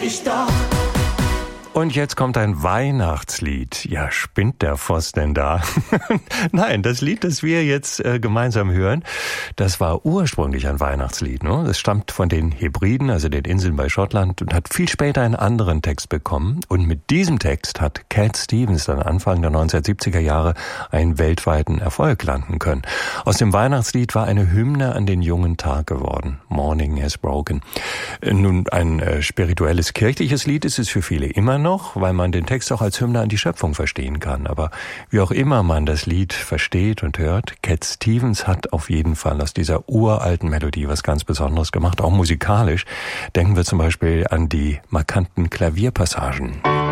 dich doch. Und jetzt kommt ein Weihnachtslied. Ja, spinnt der Voss denn da? Nein, das Lied, das wir jetzt gemeinsam hören, das war ursprünglich ein Weihnachtslied. Ne? Es stammt von den Hebriden, also den Inseln bei Schottland, und hat viel später einen anderen Text bekommen. Und mit diesem Text hat Cat Stevens dann Anfang der 1970er Jahre einen weltweiten Erfolg landen können. Aus dem Weihnachtslied war eine Hymne an den jungen Tag geworden. Morning has broken. Nun, ein spirituelles, kirchliches Lied ist es für viele immer noch, weil man den Text auch als Hymne an die Schöpfung verstehen kann. Aber wie auch immer man das Lied versteht und hört, Cat Stevens hat auf jeden Fall aus dieser uralten Melodie was ganz Besonderes gemacht, auch musikalisch. Denken wir zum Beispiel an die markanten Klavierpassagen.